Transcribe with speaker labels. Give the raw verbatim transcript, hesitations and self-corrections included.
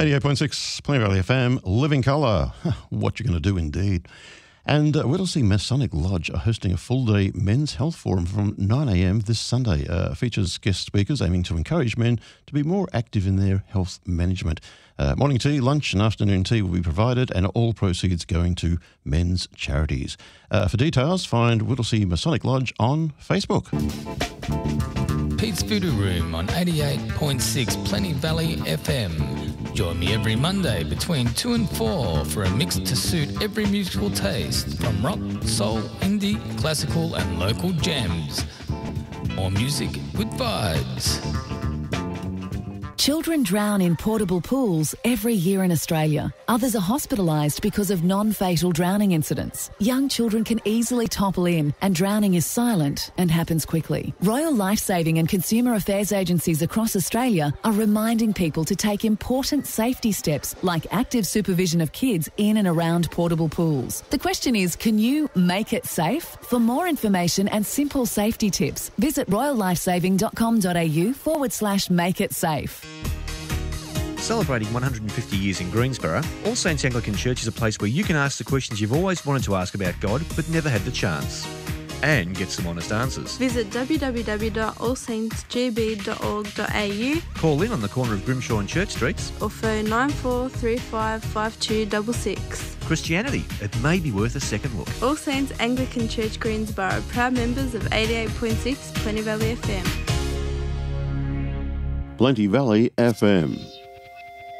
Speaker 1: eighty-eight point six Plenty Valley F M, Living Colour. What you're going to do indeed. And uh, Whittlesea Masonic Lodge are hosting a full-day men's health forum from nine a m this Sunday. Uh, features guest speakers aiming to encourage men to be more active in their health management. Uh, morning tea, lunch and afternoon tea will be provided, and all proceeds going to men's charities. Uh, for details, find Whittlesea Masonic Lodge on Facebook.
Speaker 2: Pete's Voodoo Room on eighty-eight point six Plenty Valley F M. Join me every Monday between two and four for a mix to suit every musical taste, from rock, soul, indie, classical and local gems. More music with vibes.
Speaker 3: Children drown in portable pools every year in Australia. Others are hospitalised because of non-fatal drowning incidents. Young children can easily topple in, and drowning is silent and happens quickly. Royal Lifesaving and consumer affairs agencies across Australia are reminding people to take important safety steps like active supervision of kids in and around portable pools. The question is, can you make it safe? For more information and simple safety tips, visit royallifesaving.com.au forward slash make it safe.
Speaker 4: Celebrating one hundred fifty years in Greensborough, All Saints Anglican Church is a place where you can ask the questions you've always wanted to ask about God but never had the chance, and get some honest answers.
Speaker 5: Visit w w w dot all saints g b dot org dot a u.
Speaker 4: Call in on the corner of Grimshaw and Church Streets.
Speaker 5: Or phone nine four three five five two six six.
Speaker 4: Christianity, it may be worth a second look.
Speaker 5: All Saints Anglican Church Greensborough, proud members of eighty-eight point six Plenty Valley F M.
Speaker 1: Plenty Valley F M.